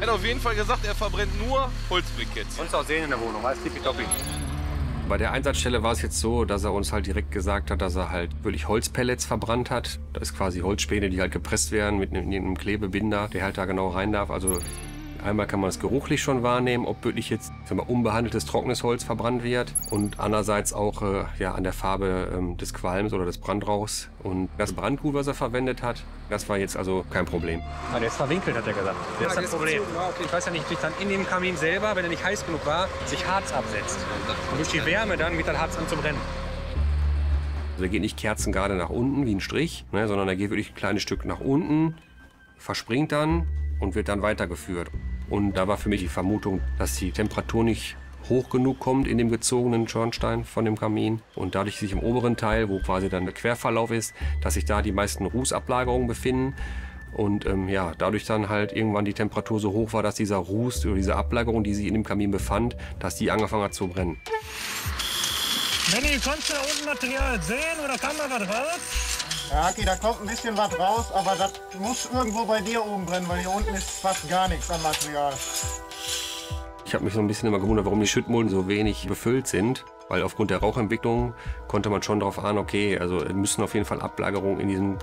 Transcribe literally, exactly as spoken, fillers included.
Er hat auf jeden Fall gesagt, er verbrennt nur Holzbriketts. Uns auch sehen in der Wohnung, alles tippitoppi. Bei der Einsatzstelle war es jetzt so, dass er uns halt direkt gesagt hat, dass er halt wirklich Holzpellets verbrannt hat. Das ist quasi Holzspäne, die halt gepresst werden mit einem Klebebinder, der halt da genau rein darf. Also einmal kann man es geruchlich schon wahrnehmen, ob wirklich jetzt sagen wir, unbehandeltes trockenes Holz verbrannt wird und andererseits auch äh, ja, an der Farbe ähm, des Qualms oder des Brandrauchs. Und das Brandgut, was er verwendet hat, das war jetzt also kein Problem. Ah, der ist verwinkelt, hat er gesagt. Das ist das Problem. Ich weiß ja nicht, wie dann in dem Kamin selber, wenn er nicht heiß genug war, sich Harz absetzt. Und durch die Wärme dann wird das Harz an zu brennen. Also er geht nicht kerzengerade nach unten wie ein Strich, ne, sondern er geht wirklich ein kleines Stück nach unten, verspringt dann und wird dann weitergeführt. Und da war für mich die Vermutung, dass die Temperatur nicht hoch genug kommt in dem gezogenen Schornstein von dem Kamin und dadurch sich im oberen Teil, wo quasi dann der Querverlauf ist, dass sich da die meisten Rußablagerungen befinden und ähm, ja, dadurch dann halt irgendwann die Temperatur so hoch war, dass dieser Ruß oder diese Ablagerung, die sich in dem Kamin befand, dass die angefangen hat zu brennen. Benni, konntest du da unten Material sehen oder kam da was raus? Ja, Aki, da kommt ein bisschen was raus, aber das muss irgendwo bei dir oben brennen, weil hier unten ist fast gar nichts an Material. Ich habe mich so ein bisschen immer gewundert, warum die Schüttmulden so wenig befüllt sind. Weil aufgrund der Rauchentwicklung konnte man schon darauf ahnen, okay, also müssen auf jeden Fall Ablagerungen in diesem